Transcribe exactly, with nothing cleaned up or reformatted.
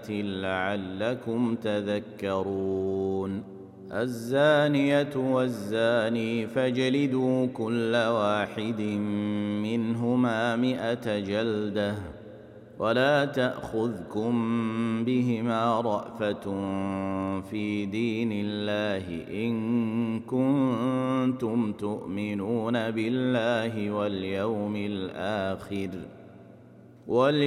لعلكم تذكرون الزانية والزاني فاجلدوا كل واحد منهما مئة جلدة ولا تأخذكم بهما رأفة في دين الله إن كنتم تؤمنون بالله واليوم الآخر